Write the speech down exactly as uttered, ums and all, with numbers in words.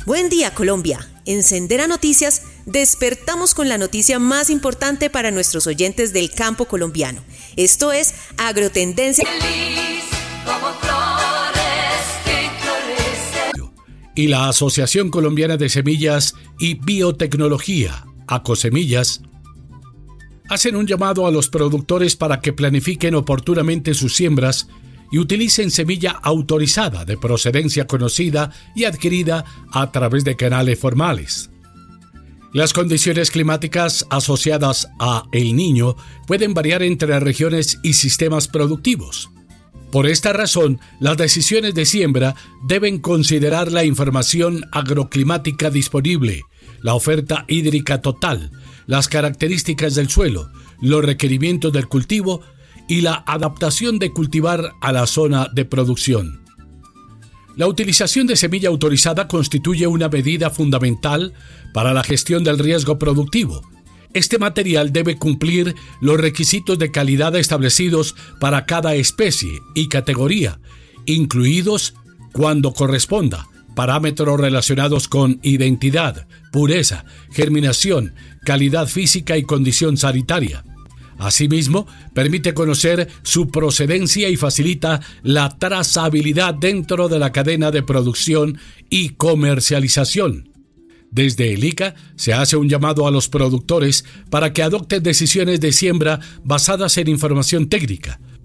Buen día, Colombia. En Sendera Noticias despertamos con la noticia más importante para nuestros oyentes del campo colombiano. Esto es Agrotendencia. Y la Asociación Colombiana de Semillas y Biotecnología, ACOSemillas, hacen un llamado a los productores para que planifiquen oportunamente sus siembras y utilicen semilla autorizada de procedencia conocida y adquirida a través de canales formales. Las condiciones climáticas asociadas a El Niño pueden variar entre regiones y sistemas productivos. Por esta razón, las decisiones de siembra deben considerar la información agroclimática disponible, la oferta hídrica total, las características del suelo, los requerimientos del cultivo y la adaptación de cultivar a la zona de producción. La utilización de semilla autorizada constituye una medida fundamental para la gestión del riesgo productivo. Este material debe cumplir los requisitos de calidad establecidos para cada especie y categoría, incluidos, cuando corresponda, parámetros relacionados con identidad, pureza, germinación, calidad física y condición sanitaria. Asimismo, permite conocer su procedencia y facilita la trazabilidad dentro de la cadena de producción y comercialización. Desde el ICA se hace un llamado a los productores para que adopten decisiones de siembra basadas en información técnica,